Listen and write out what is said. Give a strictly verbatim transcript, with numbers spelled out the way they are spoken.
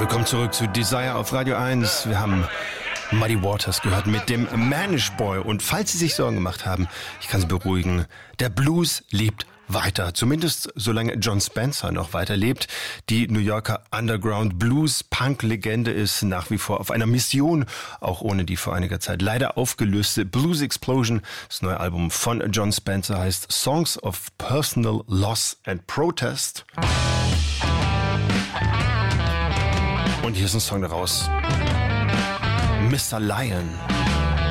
Willkommen zurück zu Desire auf Radio eins. Wir haben Muddy Waters gehört mit dem Manish Boy. Und falls Sie sich Sorgen gemacht haben, ich kann Sie beruhigen, der Blues lebt weiter. Zumindest solange John Spencer noch weiterlebt. Die New Yorker Underground Blues Punk Legende ist nach wie vor auf einer Mission, auch ohne die vor einiger Zeit leider aufgelöste Blues Explosion. Das neue Album von John Spencer heißt Songs of Personal Loss and Protest. Und hier ist ein Song daraus. Mister Lion.